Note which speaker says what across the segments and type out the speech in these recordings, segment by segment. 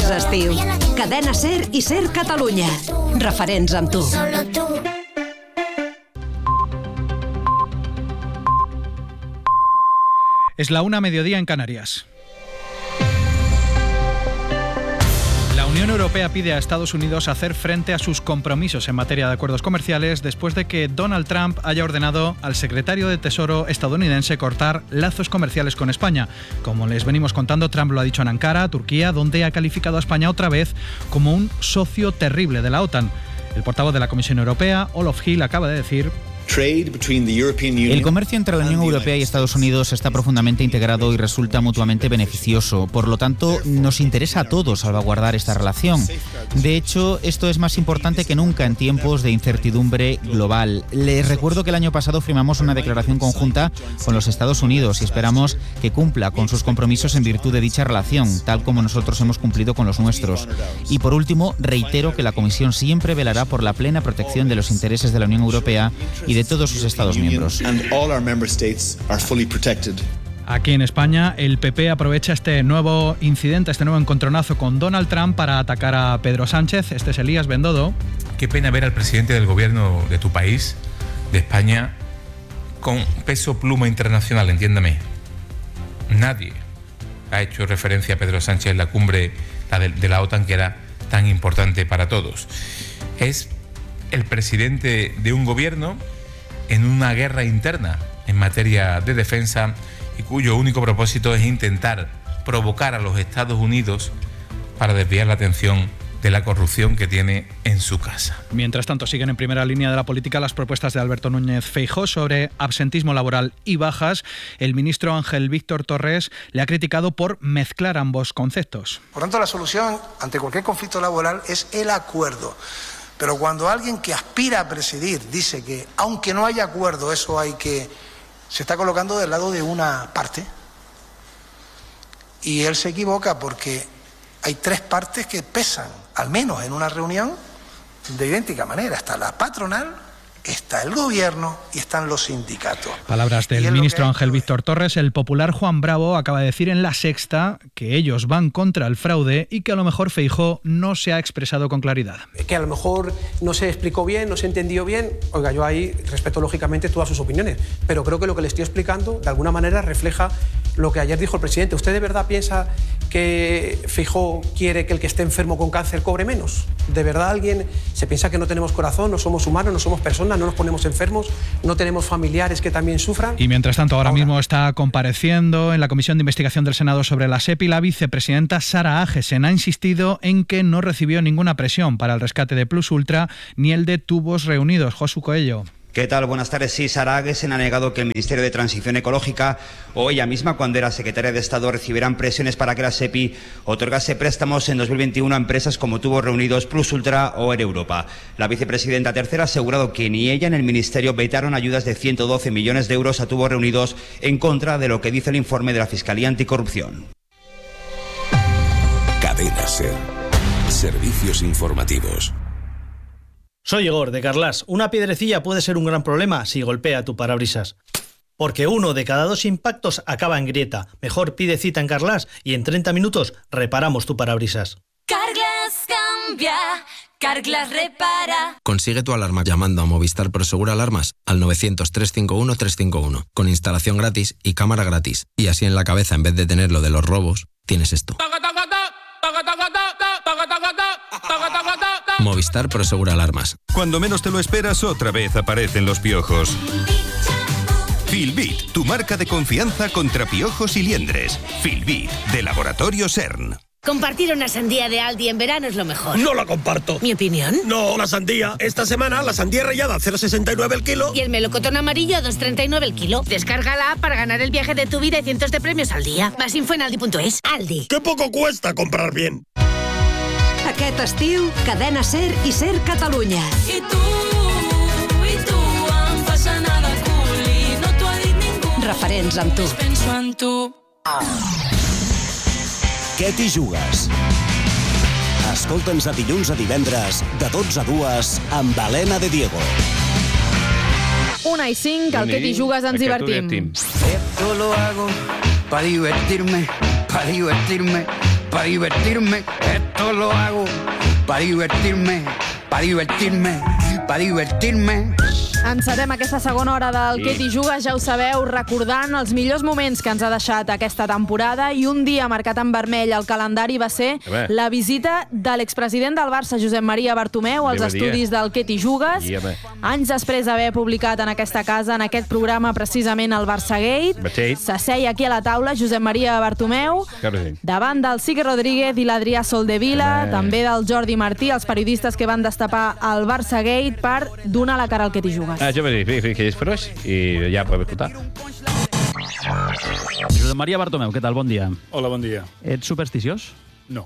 Speaker 1: És estiu. Cadena SER i SER Catalunya. Referents amb tu.
Speaker 2: Es la 1:00 en Canarias. La Unión Europea pide a Estados Unidos hacer frente a sus compromisos en materia de acuerdos comerciales después de que Donald Trump haya ordenado al secretario de Tesoro estadounidense cortar lazos comerciales con España. Como les venimos contando, Trump lo ha dicho en Ankara, Turquía, donde ha calificado a España otra vez como un socio terrible de la OTAN. El portavoz de la Comisión Europea, Olof Hill, acaba de decir:
Speaker 3: el comercio entre la Unión Europea y Estados Unidos está profundamente integrado y resulta mutuamente beneficioso. Por lo tanto, nos interesa a todos salvaguardar esta relación. De hecho, esto es más importante que nunca en tiempos de incertidumbre global. Les recuerdo que el año pasado firmamos una declaración conjunta con los Estados Unidos y esperamos que cumpla con sus compromisos en virtud de dicha relación, tal como nosotros hemos cumplido con los nuestros. Y por último, reitero que la Comisión siempre velará por la plena protección de los intereses de la Unión Europea y de todos sus Estados miembros.
Speaker 2: Aquí en España, el PP aprovecha este nuevo incidente, este nuevo encontronazo con Donald Trump para atacar a Pedro Sánchez. Este es Elías Bendodo.
Speaker 4: Qué pena ver al presidente del gobierno de tu país, de España, con peso pluma internacional, entiéndame. Nadie ha hecho referencia a Pedro Sánchez en la cumbre de la OTAN, que era tan importante para todos. Es el presidente de un gobierno en una guerra interna en materia de defensa y cuyo único propósito es intentar provocar a los Estados Unidos para desviar la atención de la corrupción que tiene en su casa.
Speaker 2: Mientras tanto, siguen en primera línea de la política las propuestas de Alberto Núñez Feijóo sobre absentismo laboral y bajas. El ministro Ángel Víctor Torres le ha criticado por mezclar ambos conceptos.
Speaker 5: Por tanto, la solución ante cualquier conflicto laboral es el acuerdo. Pero cuando alguien que aspira a presidir dice que, aunque no haya acuerdo, se está colocando del lado de una parte. Y él se equivoca porque hay tres partes que pesan, al menos en una reunión, de idéntica manera. Está la patronal, está el gobierno y están los sindicatos.
Speaker 2: Palabras del ministro Ángel Víctor Torres. El popular Juan Bravo acaba de decir en La Sexta que ellos van contra el fraude y que a lo mejor Feijóo no se ha expresado con claridad.
Speaker 6: Que a lo mejor no se explicó bien, no se entendió bien. Oiga, yo ahí respeto lógicamente todas sus opiniones, pero creo que lo que le estoy explicando de alguna manera refleja lo que ayer dijo el presidente. ¿Usted de verdad piensa que Feijóo quiere que el que esté enfermo con cáncer cobre menos? ¿De verdad alguien se piensa que no tenemos corazón, no somos humanos, no somos personas, no nos ponemos enfermos, no tenemos familiares que también sufran?
Speaker 2: Y mientras tanto, ahora mismo está compareciendo en la Comisión de Investigación del Senado sobre la SEPI la vicepresidenta Sara Agesen. Ha insistido en que no recibió ninguna presión para el rescate de Plus Ultra ni el de Tubos Reunidos. Josu Coello.
Speaker 7: ¿Qué tal? Buenas tardes. Sí, Sara Agesen ha negado que el Ministerio de Transición Ecológica o ella misma, cuando era secretaria de Estado, recibieran presiones para que la SEPI otorgase préstamos en 2021 a empresas como Tubos Reunidos, Plus Ultra o Air Europa. La vicepresidenta tercera ha asegurado que ni ella ni el Ministerio vetaron ayudas de 112 millones de euros a Tubos Reunidos, en contra de lo que dice el informe de la Fiscalía Anticorrupción.
Speaker 8: Cadena SER. Servicios informativos.
Speaker 9: Soy Igor, de Carlas. Una piedrecilla puede ser un gran problema si golpea tu parabrisas. Porque 1 de cada 2 impactos acaba en grieta. Mejor pide cita en Carlas y en 30 minutos reparamos tu parabrisas.
Speaker 10: Carglass cambia, Carglass repara.
Speaker 11: Consigue tu alarma llamando a Movistar Prosegur Alarmas al 900-351-351, con instalación gratis y cámara gratis. Y así en la cabeza, en vez de tener lo de los robos, tienes esto. Movistar Prosegur Alarmas.
Speaker 12: Cuando menos te lo esperas, otra vez aparecen los piojos. Filbit, tu marca de confianza contra piojos y liendres. Filbit, de Laboratorio CERN.
Speaker 13: Compartir una sandía de Aldi en verano es lo mejor.
Speaker 14: No la comparto.
Speaker 13: ¿Mi opinión?
Speaker 14: No, la sandía. Esta semana la sandía rallada a 0,69 el kilo.
Speaker 13: Y el melocotón amarillo a 2,39 el kilo. Descárgala para ganar el viaje de tu vida y cientos de premios al día. Más info en aldi.es. Aldi.
Speaker 14: ¡Qué poco cuesta comprar bien!
Speaker 1: Aquest estiu, Cadena SER i SER Catalunya.
Speaker 10: I tu em fas anar de cul i no t'ho ha dit ningú.
Speaker 1: Referents amb tu.
Speaker 10: Penso en tu.
Speaker 8: Què t'hi jugues? Escolta'ns de dilluns a divendres, de 12 a 2, amb Helena de Diego.
Speaker 15: 1:05, al Què t'hi jugues ens divertim.
Speaker 16: Esto lo hago para divertirme,
Speaker 15: para divertirme, esto lo hago para divertirme, para divertirme, para divertirme.
Speaker 16: Encetem aquesta segona hora del Què t'hi jugues, ja ho sabeu, recordant els millors moments que ens ha deixat aquesta temporada, i un dia marcat en vermell al calendari va ser la visita de l'expresident del Barça, Josep Maria Bartomeu, als estudis del Què t'hi jugues. Anys després d'haver publicat en aquesta casa, en aquest programa, precisament el Barçagate, s'asseia aquí a la taula Josep Maria Bartomeu, davant del Sique Rodríguez i l'Adrià Soldevila, també del Jordi Martí, els periodistes que van destapar el Barçagate per donar la cara al Què t'hi jugues.
Speaker 17: Jo me dic que és froix i ja podem escoltar.
Speaker 18: Josep Maria Bartomeu, què tal? Bon dia.
Speaker 19: Hola, bon dia.
Speaker 18: Ets supersticiós?
Speaker 19: No,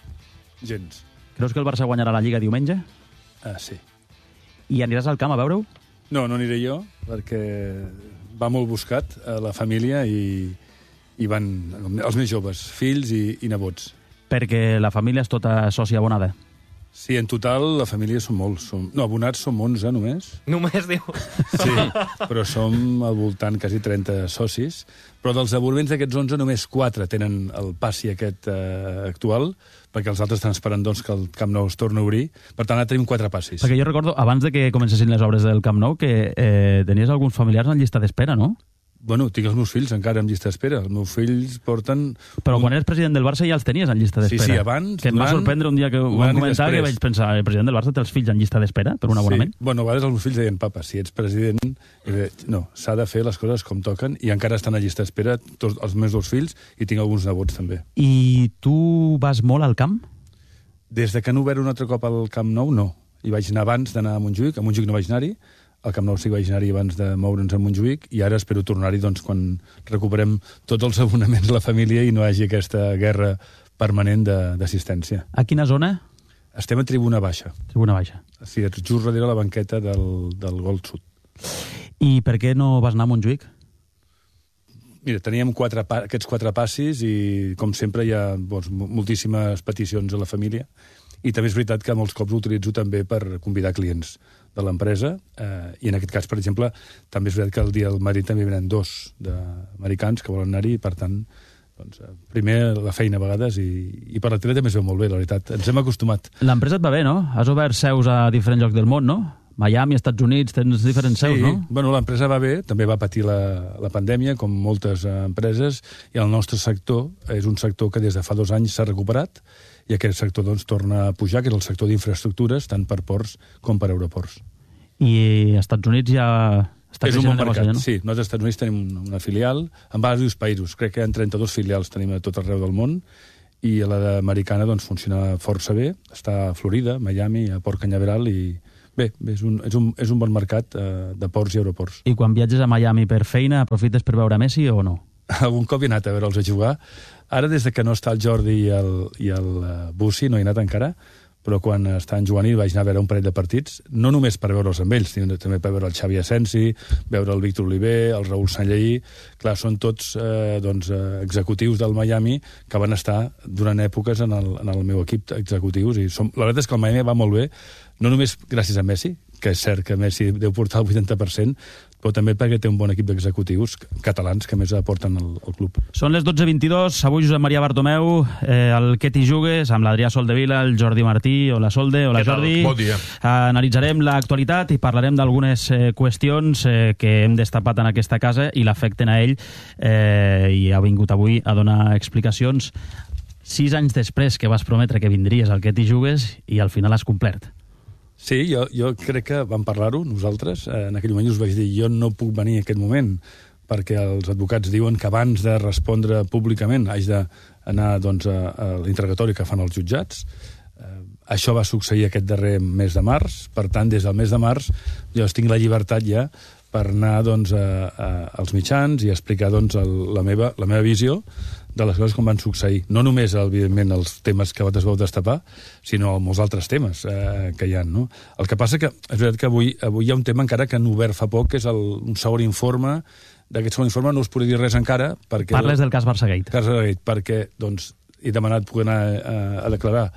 Speaker 19: gens.
Speaker 18: Creus que el Barça guanyarà la Lliga diumenge?
Speaker 19: Sí.
Speaker 18: I aniràs al camp a veure-ho?
Speaker 19: No, no aniré jo, perquè va molt buscat a la família i van els més joves, fills i nebots.
Speaker 18: Perquè la família és tota sòcia abonada?
Speaker 19: Sí, en total la família som molts. Abonats som 11 només.
Speaker 17: Només, diu?
Speaker 19: Sí, però som al voltant quasi 30 socis. Però dels abonaments d'aquests 11, només 4 tenen el passi aquest actual, perquè els altres estan esperant que el Camp Nou es torni a obrir. Per tant, ara tenim 4 passis.
Speaker 18: Perquè jo recordo, abans de que comencessin les obres del Camp Nou, que tenies alguns familiars en llista d'espera, no?
Speaker 19: Bueno, tinc els meus fills encara en llista d'espera. Els meus fills porten...
Speaker 18: Però quan eres president del Barça ja els tenies en llista d'espera.
Speaker 19: Sí, abans...
Speaker 18: Que em va sorprendre un dia que ho vam comentar, que vaig pensar, el president del Barça té els fills en llista d'espera per un abonament?
Speaker 19: Sí. Bueno, a vegades els meus fills deien, papa, si ets president... No, s'ha de fer les coses com toquen, i encara estan a llista d'espera tots els meus 2 fills, i tinc alguns nebots també.
Speaker 18: I tu vas molt al camp?
Speaker 19: Des de que han obert un altre cop al Camp Nou, no. Hi vaig anar abans d'anar a Montjuïc no vaig anar-hi, al Camp Nou sí que vaig anar-hi abans de moure'ns a Montjuïc, i ara espero tornar-hi quan recuperem tots els abonaments de la família i no hi hagi aquesta guerra permanent d'assistència.
Speaker 18: A quina zona?
Speaker 19: Estem a Tribuna Baixa.
Speaker 18: Tribuna Baixa.
Speaker 19: Sí, just darrere la banqueta del Gol Sud.
Speaker 18: I per què no vas anar a Montjuïc?
Speaker 19: Mira, teníem aquests 4 passis i, com sempre, hi ha moltíssimes peticions a la família, i també és veritat que molts cops ho utilitzo també per convidar clients de l'empresa, i en aquest cas, per exemple, també és veritat que el dia del Madrid també venen 2 d'americans que volen anar-hi, i per tant, primer la feina a vegades, i per la tele també es veu molt bé, la veritat. Ens hem acostumat.
Speaker 18: L'empresa et va bé, no? Has obert seus a diferents llocs del món, no? Miami, Estats Units, tens diferents seus, no?
Speaker 19: Sí, bueno, l'empresa va bé, també va patir la pandèmia, com moltes empreses, i el nostre sector és un sector que des de fa 2 anys s'ha recuperat, i aquest sector torna a pujar, que és el sector d'infraestructures, tant per ports com per aeroports.
Speaker 18: I als Estats Units ja està
Speaker 19: creixent el negoci, no? Sí, nosaltres als Estats Units tenim una filial, en diversos països, crec que hi ha 32 filials tenim a tot arreu del món, i la americana funciona força bé, està a Florida, Miami, a Port Canyaveral, i bé, és un bon mercat de ports i aeroports.
Speaker 18: I quan viatges a Miami per feina, aprofites per veure Messi o no?
Speaker 19: Algun cop he anat a veure'ls a jugar. Ara, des de que no està el Jordi i el Bussi, no he anat encara, però quan estan jugant vaig anar a veure un parell de partits, no només per veure'ls amb ells, sinó també per veure el Xavi Asensi, veure el Víctor Oliver, el Raül Sanlleí. Clar, són tots executius del Miami que van estar durant èpoques en el meu equip executius, i la veritat és que el Miami va molt bé, no només gràcies a Messi, que és cert que Messi deu portar el 80%, però també perquè té un bon equip d'executius catalans que més aporten al club.
Speaker 18: Són les 12:22, avui Josep Maria Bartomeu, el Què t'hi jugues, amb l'Adrià Soldevila, el Jordi Martí, hola Solde, hola Jordi.
Speaker 4: Bon dia.
Speaker 18: Analitzarem l'actualitat i parlarem d'algunes qüestions que hem destapat en aquesta casa i l'afecten a ell, i ha vingut avui a donar explicacions 6 anys després que vas prometre que vindries al Què t'hi jugues i al final has complert.
Speaker 19: Sí, jo crec que vam parlar-ho nosaltres. En aquell moment us vaig dir, jo no puc venir en aquest moment perquè els advocats diuen que abans de respondre públicament haig d'anar a l'interrogatori que fan els jutjats. Això va succeir aquest darrer mes de març. Per tant, des del mes de març jo tinc la llibertat ja per anar als mitjans i explicar la meva visió de les coses com van succeir. No només, evidentment, els temes que vosaltres vau destapar, sinó molts altres temes que hi ha. No? El que passa que és veritat que avui hi ha un tema encara que han obert fa poc, que és un segon informe. D'aquest segon informe no us podré dir res encara.
Speaker 18: Parles del cas Barçagate.
Speaker 19: Perquè he demanat poder anar a declarar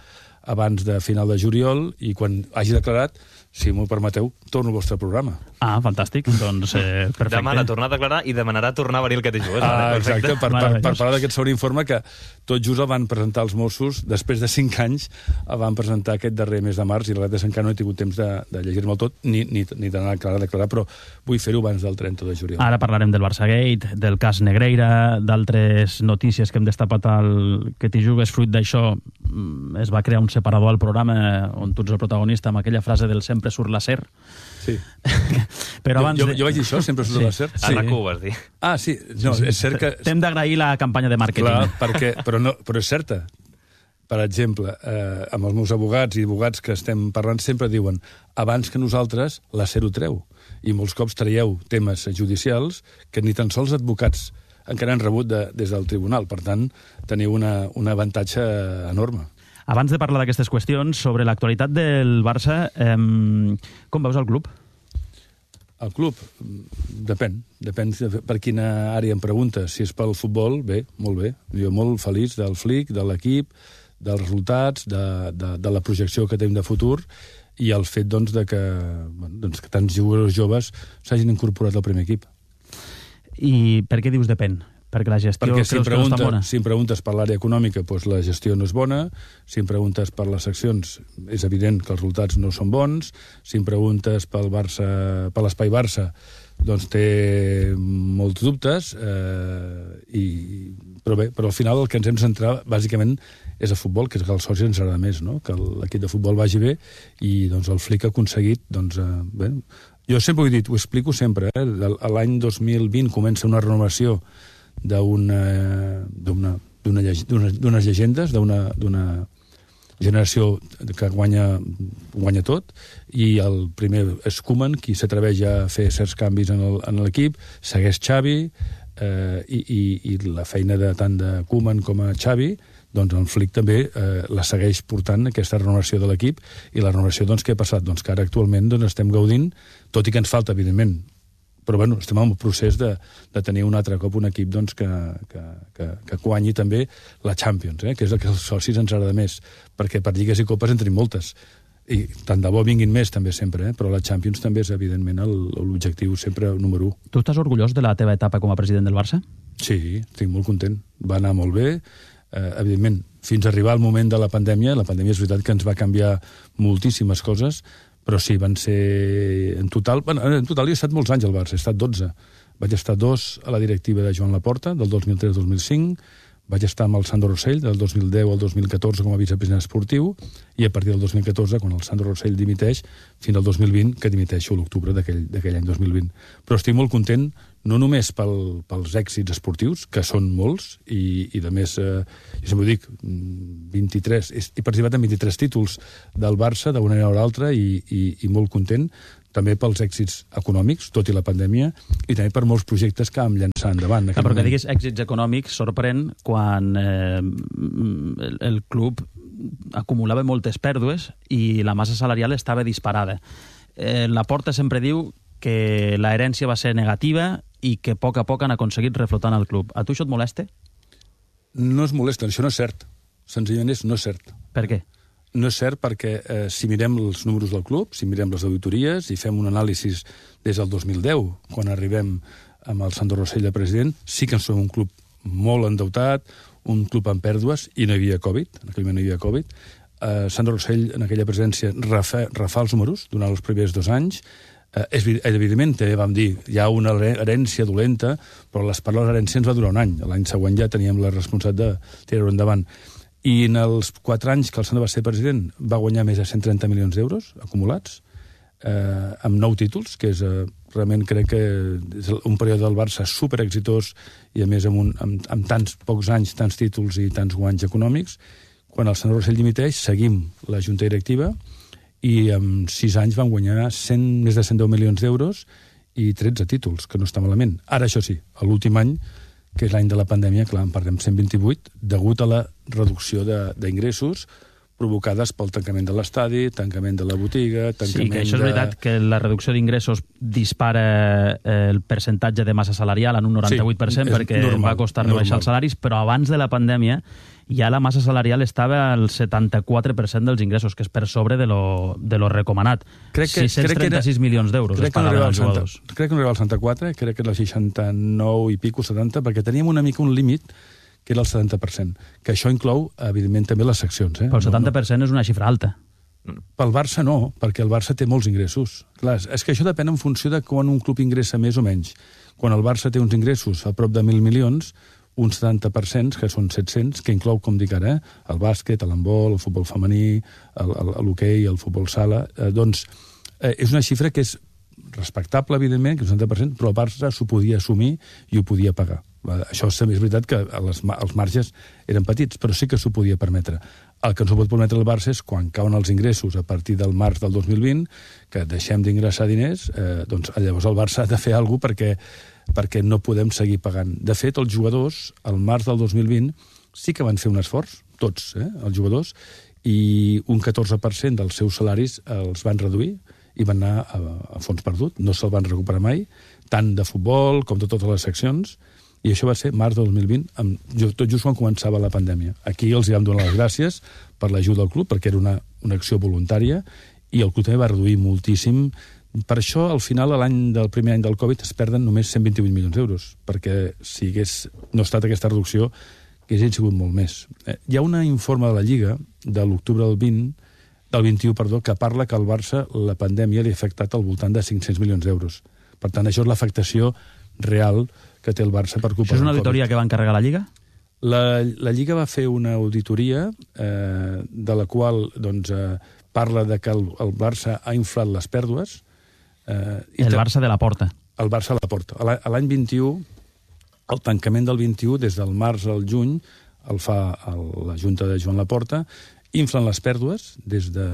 Speaker 19: abans de final de juliol, i quan hagi declarat, si m'ho permeteu, torno al vostre programa.
Speaker 18: Ah, fantàstic. Doncs perfecte.
Speaker 17: Demana tornar a declarar i demanarà tornar a venir el que t'hi jugues.
Speaker 19: Exacte, per parlar d'aquest segon informe que tot just el van presentar els Mossos, després de 5 anys el van presentar aquest darrer mes de març, i la veritat és que encara no he tingut temps de llegir-me'l tot, ni d'anar a declarar, però vull fer-ho abans del 30 de juliol.
Speaker 18: Ara parlarem del Barçagate, del cas Negreira, d'altres notícies que hem destapat al que t'hi jugues. Fruit d'això es va crear un separador al programa on tu ets el protagonista amb aquella frase del sempre surt la SER.
Speaker 19: Sí.
Speaker 18: Però abans
Speaker 19: jo vaig dir això, sempre surt la SER.
Speaker 17: A RAC1 vas dir.
Speaker 19: Ah, sí. No, és cert que...
Speaker 18: T'hem d'agrair la campanya de màrqueting.
Speaker 19: Clar, però és certa. Per exemple, amb els meus abogats i advocats que estem parlant sempre diuen abans que nosaltres la SER ho treu. I molts cops traieu temes judicials que ni tan sols advocats encara han rebut des del tribunal. Per tant, teniu un avantatge enorme.
Speaker 18: Abans de parlar d'aquestes qüestions, sobre l'actualitat del Barça, com veus el club?
Speaker 19: El club? Depèn per quina àrea em preguntes. Si és pel futbol, bé, molt bé. Jo molt feliç del Flick, de l'equip, dels resultats, de la projecció que tenim de futur, i el fet que tants jugadors joves s'hagin incorporat al primer equip.
Speaker 18: I per què dius depèn? Perquè la gestió creus que no està bona?
Speaker 19: Si em preguntes per l'àrea econòmica, doncs la gestió no és bona. Si em preguntes per les seccions, és evident que els resultats no són bons. Si em preguntes per l'espai Barça, doncs té molts dubtes. Però al final el que ens hem de centrar, bàsicament, és el futbol, que és que el soci ens agrada més, no? Que l'equip de futbol vagi bé, i doncs el Flick ha aconseguit, jo sempre ho he dit, ho explico sempre, l'any 2020 comença una renovació d'unes llegendes, d'una generació que guanya tot, i el primer és Koeman, qui s'atreveix a fer certs canvis en l'equip, segueix Xavi, i la feina tant de Koeman com a Xavi, doncs el Flick també la segueix portant, aquesta renovació de l'equip. I la renovació, doncs, què ha passat? Doncs que ara actualment estem gaudint, tot i que ens falta, evidentment, però bueno, estem en el procés de tenir un altre cop un equip que guanyi també la Champions, que és el que els socis ens agrada més, perquè per lligues i copes en tenim moltes, i tant de bo vinguin més també sempre, però la Champions també és evidentment l'objectiu sempre número 1.
Speaker 18: Tu estàs orgullós de la teva etapa com a president del Barça?
Speaker 19: Sí, estic molt content, va anar molt bé. Evidentment, fins a arribar al moment de la pandèmia és veritat que ens va canviar moltíssimes coses, però sí, van ser en total he estat molts anys al Barça, he estat 12. Vaig estar 2 a la directiva de Joan Laporta, del 2003 al 2005, vaig estar amb el Sandro Rossell del 2010 al 2014 com a vicepresident esportiu, i a partir del 2014, quan el Sandro Rossell dimiteix, fins al 2020, que dimiteixo a l'octubre d'aquell any 2020. Però estic molt content, no només pels èxits esportius, que són molts, i a més, jo sempre ho dic, 23, he participat en 23 títols del Barça, d'una manera o l'altra, i molt content, també pels èxits econòmics, tot i la pandèmia, i també per molts projectes que vam llançar endavant.
Speaker 18: Però que diguis èxits econòmics sorprèn quan el club acumulava moltes pèrdues i la massa salarial estava disparada. Laporta sempre diu que l'herència va ser negativa i que a poc han aconseguit reflotant el club. A tu això et molesta?
Speaker 19: No es molesta, això no és cert. Senzillament no és cert.
Speaker 18: Per què?
Speaker 19: No és cert perquè si mirem els números del club, si mirem les auditories i fem un anàlisi des del 2010, quan arribem amb el Sandro Rossell de president, sí que som un club molt endeutat, un club amb pèrdues, i no hi havia Covid, en aquell moment no hi havia Covid. Sandro Rossell, en aquella presidència, refà els números durant els primers 2 anys. Evidentment, també vam dir, hi ha una herència dolenta, però les paraules herència ens va durar un any. L'any següent ja teníem la responsabilitat de tirar-ho endavant. I en els 4 anys que el Sandro va ser president va guanyar més de 130 milions d'euros acumulats, amb 9 títols, que és realment crec que és un període del Barça superexitós, i a més amb tants pocs anys, tants títols i tants guanys econòmics. Quan el Sandro Rossell dimiteix, seguim la junta directiva, i en 6 anys van guanyar més de 110 milions d'euros i 13 títols, que no està malament. Ara, això sí, l'últim any, que és l'any de la pandèmia, clar, en perdem 128, degut a la reducció d'ingressos, provocades pel tancament de l'estadi, tancament de la botiga, tancament
Speaker 18: Sí, que això és veritat, que la reducció d'ingressos dispara el percentatge de massa salarial en un 98%, perquè va costar rebaixar els salaris, però abans de la pandèmia ja la massa salarial estava al 74% dels ingressos, que és per sobre de lo recomanat. 636 milions d'euros es pagaven als jugadors.
Speaker 19: Crec que no arribava al 64, crec que era el 69 i pico, 70, perquè teníem una mica un límit que era el 70%, que això inclou, evidentment, també les seccions.
Speaker 18: Però el 70% és una xifra alta.
Speaker 19: Pel Barça no, perquè el Barça té molts ingressos. Clar, és que això depèn en funció de quan un club ingressa més o menys. Quan el Barça té uns ingressos a prop de 1.000 milions, un 70%, que són 700, que inclou, com dic ara, el bàsquet, l'handbol, el futbol femení, l'hoquei, el futbol sala, doncs és una xifra que és respectable, evidentment, que és un 70%, però el Barça s'ho podia assumir i ho podia pagar. Això també és veritat que els marges eren petits, però sí que s'ho podia permetre. El que no s'ho pot permetre el Barça és quan cauen els ingressos a partir del març del 2020, que deixem d'ingressar diners, doncs llavors el Barça ha de fer alguna cosa perquè no podem seguir pagant. De fet, els jugadors, al març del 2020, sí que van fer un esforç, tots, els jugadors, i un 14% dels seus salaris els van reduir i van anar a fons perdut. No se'l van recuperar mai, tant de futbol com de totes les seccions, i això va ser març del 2020, tot just quan començava la pandèmia. Aquí els vam donar les gràcies per l'ajuda del club, perquè era una acció voluntària, i el club també va reduir moltíssim. Per això, al final, del primer any del Covid, es perden només 128 milions d'euros, perquè si hagués no estat aquesta reducció, haguessin sigut molt més. Hi ha un informe de la Lliga, de l'octubre del 21, que parla que al Barça la pandèmia li ha afectat al voltant de 500 milions d'euros. Per tant, això és l'afectació real que té el Barça per culpa del Covid.
Speaker 18: Això és una auditoria que va encarregar la Lliga?
Speaker 19: La Lliga va fer una auditoria de la qual parla de que el Barça ha inflat les pèrdues.
Speaker 18: El Barça de la Porta.
Speaker 19: El Barça de la Porta. L'any 21, el tancament del 21, des del març al juny, el fa la Junta de Joan Laporta, inflen les pèrdues des de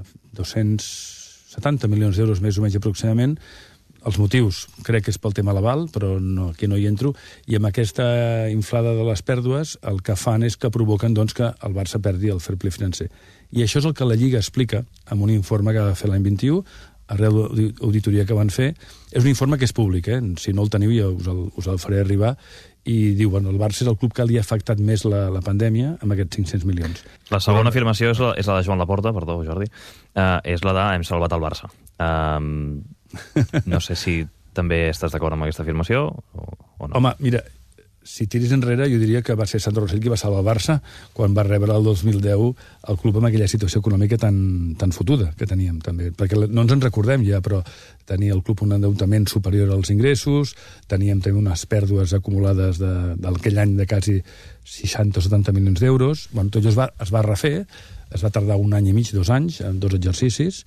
Speaker 19: 270 milions d'euros més o menys aproximadament. Els motius crec que és pel tema Laval, però aquí no hi entro, i amb aquesta inflada de les pèrdues el que fan és que provoquen que el Barça perdi el fair play financer. I això és el que la Lliga explica en un informe que va fer l'any 21, arrel de l'auditoria que van fer. És un informe que és públic, si no el teniu ja us el faré arribar, i diu, el Barça és el club que li ha afectat més la pandèmia amb aquests 500 milions.
Speaker 17: La segona afirmació és la de Joan Laporta, perdó, Jordi, és la de hem salvat el Barça. No sé si també estàs d'acord amb aquesta afirmació o no.
Speaker 19: Home, mira, si tiris enrere, jo diria que va ser Sandro Rosell qui va salvar el Barça quan va rebre el 2010 el club amb aquella situació econòmica tan fotuda que teníem, també. Perquè no ens en recordem ja, però tenia el club un endeutament superior als ingressos, teníem també unes pèrdues acumulades d'aquell any de quasi 60 o 70 milions d'euros. Bueno, tot això es va refer, es va tardar 1 any i mig, 2 anys, en 2 exercicis,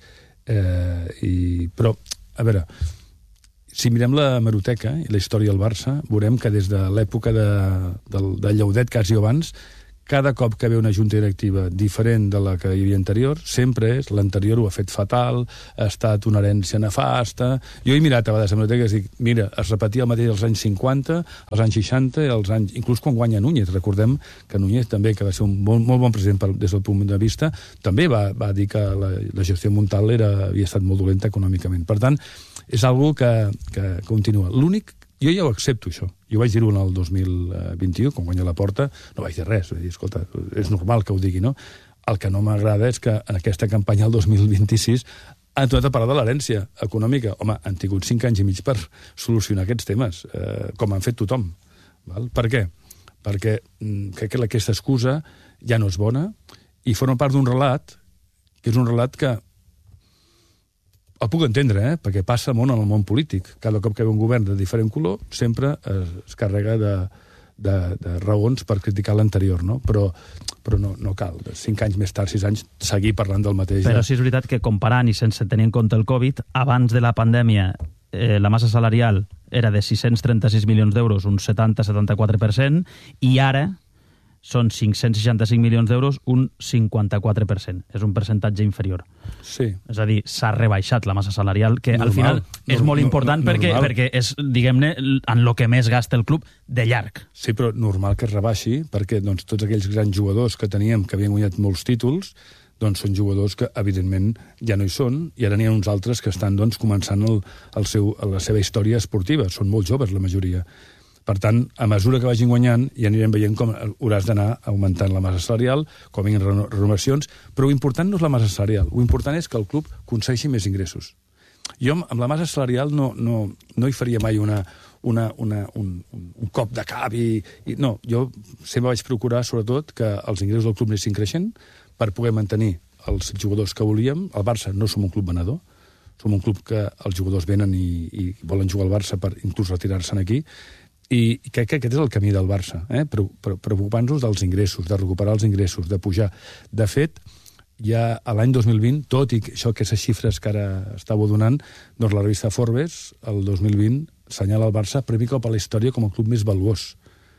Speaker 19: però, a veure, si mirem la hemeroteca i la història del Barça, veurem que des de l'època de Llaudet, quasi abans, cada cop que ve una junta directiva diferent de la que hi havia anterior, sempre és l'anterior ho ha fet fatal, ha estat una herència nefasta. Jo he mirat a vegades a l'hemeroteca i dic, mira, es repetia el mateix als anys 50, als anys 60, inclús quan guanya Núñez. Recordem que Núñez també, que va ser un molt bon president des del punt de vista, també va dir que la gestió Montal havia estat molt dolenta econòmicament. Per tant, és algo que continua. L'únic, jo ja ho accepto, això. Jo vaig dir-ho en el 2021, quan guanya Laporta, no vaig dir res. Vaig dir, escolta, és normal que ho digui, no? El que no m'agrada és que en aquesta campanya, el 2026, han tornat a parlar de l'herència econòmica. Home, han tingut 5 anys i mig per solucionar aquests temes, com han fet tothom. Val? Per què? Perquè crec que aquesta excusa ja no és bona i forma part d'un relat, que és un relat que el puc entendre, perquè passa molt en el món polític. Cada cop que ve un govern de diferent color, sempre es carrega de raons per criticar l'anterior, no? Però no cal. 5 anys més tard, 6 anys, seguir parlant del mateix.
Speaker 18: Però sí és veritat que comparant i sense tenir en compte el Covid, abans de la pandèmia, la massa salarial era de 636 milions d'euros, un 70-74%, i ara són 565 milions d'euros, un 54%. És un percentatge inferior.
Speaker 19: Sí.
Speaker 18: És a dir, s'ha rebaixat la massa salarial, que al final és molt important perquè és, diguem-ne, en el que més gasta el club de llarg.
Speaker 19: Sí, però normal que es rebaixi, perquè doncs, tots aquells grans jugadors que teníem, que havien guanyat molts títols, doncs són jugadors que, evidentment, ja no hi són, i ara n'hi ha uns altres que estan doncs, començant la seva història esportiva. Són molt joves, la majoria. Per tant, a mesura que vagin guanyant, ja anirem veient com hauràs d'anar augmentant la massa salarial, com vinguin renovacions, però l'important no és la massa salarial, l'important és que el club aconsegueixi més ingressos. Jo amb la massa salarial no hi faria mai un cop de cap no, jo sempre vaig procurar, sobretot, que els ingressos del club anessin creixent per poder mantenir els jugadors que volíem. Al Barça no som un club venedor, som un club que els jugadors venen i volen jugar al Barça per inclús retirar-se'n aquí, i crec que aquest és el camí del Barça, preocupant-nos dels ingressos, de recuperar els ingressos, de pujar. De fet, ja a l'any 2020, tot i això, aquestes xifres que ara estàveu donant, doncs la revista Forbes, el 2020, assenyala el Barça primer cop a la història com el club més valuós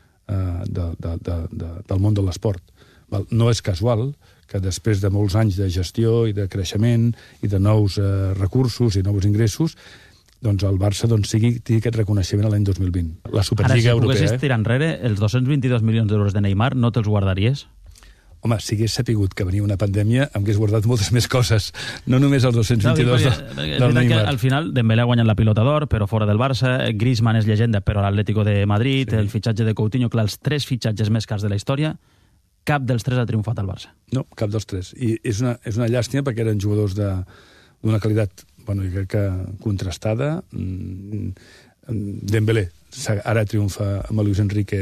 Speaker 19: del món de l'esport. No és casual que després de molts anys de gestió i de creixement i de nous recursos i nous ingressos, doncs el Barça tingui aquest reconeixement l'any 2020. La Superliga Europea...
Speaker 18: Ara, si poguessis tirar enrere, els 222 milions d'euros de Neymar no te'ls guardaries?
Speaker 19: Home, si hagués sapigut que venia una pandèmia, em hagués guardat moltes més coses, no només els 222 del Neymar.
Speaker 18: Al final, Dembélé ha guanyat la Pilota d'Or, però fora del Barça, Griezmann és llegenda, però a l'Atlético de Madrid, sí. El fitxatge de Coutinho, clar, els 3 fitxatges més cars de la història, cap dels 3 ha triomfat al Barça.
Speaker 19: No, cap dels 3. I és una llàstima perquè eren jugadors d'una qualitat, jo crec que contrastada. Dembélé ara triomfa amb Luis Enrique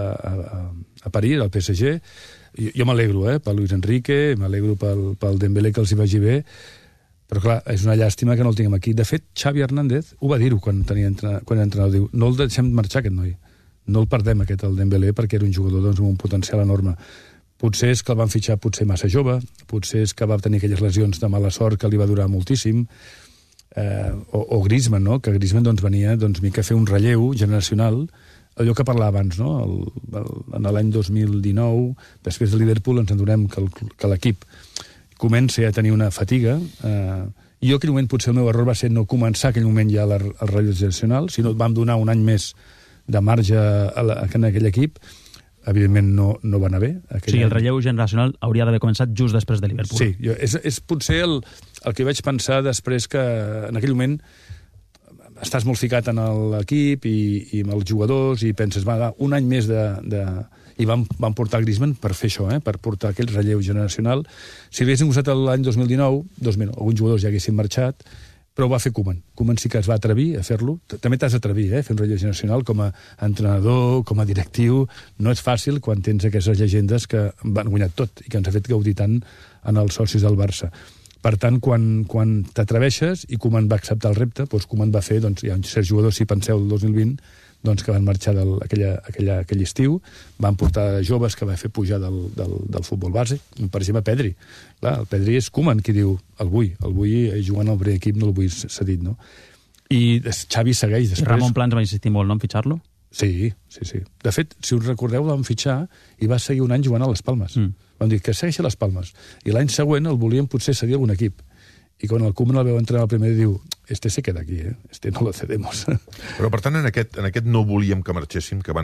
Speaker 19: a París, al PSG. Jo m'alegro per Luis Enrique, m'alegro pel Dembélé que els hi vagi bé, però clar, és una llàstima que no el tinguem aquí. De fet, Xavi Hernández ho va dir-ho quan era entrenador, diu, no el deixem marxar aquest noi, no el perdem el Dembélé perquè era un jugador amb un potencial enorme. Potser és que el van fitxar massa jove, potser és que va tenir aquelles lesions de mala sort que li va durar moltíssim, o Griezmann, no? Que Griezmann venia mica a fer un relleu generacional, allò que parlava abans, no? En l'any 2019, després de Liverpool, ens adonem que l'equip comença a tenir una fatiga. Jo, en aquell moment, potser el meu error va ser no començar aquell moment ja el relleu generacional, sinó vam donar un any més de marge en aquell equip. Evidentment no va anar bé.
Speaker 18: Sí, el relleu generacional hauria d'haver començat just després de Liverpool.
Speaker 19: Sí, és potser el que vaig pensar després, que en aquell moment estàs molt ficat en l'equip i amb els jugadors i penses, un any més i vam portar Griezmann per fer això, per portar aquell relleu generacional. Si haguéssim usat l'any 2019, alguns jugadors ja haguessin marxat, però ho va fer Koeman. Koeman sí que es va atrevir a fer-lo. També t'has d'atrevir, fer un relleu generacional com a entrenador, com a directiu. No és fàcil quan tens aquestes llegendes que van guanyar tot i que ens ha fet gaudir tant en els socis del Barça. Per tant, quan t'atreveixes, i Koeman va acceptar el repte, doncs Koeman va fer, hi ha certs jugadors, si penseu, el 2020, que van marxar aquell estiu, van portar joves que va fer pujar del futbol base, per exemple Pedri. Clar, el Pedri és Koeman qui diu, el vull jugant al primer equip, no el vull cedit, no? I Xavi segueix després.
Speaker 18: Ramon Plans va insistir molt, no?, en fitxar-lo?
Speaker 19: Sí. De fet, si us recordeu, el van fitxar i va seguir un any jugant a les Palmes. Van dir que segueixi a les Palmes. I l'any següent el volien potser cedir a algun equip. I quan el Koeman el veu entrar al primer diu, este se queda aquí, este no lo cedemos.
Speaker 20: Però per tant, en aquest no volíem que marxéssim, que van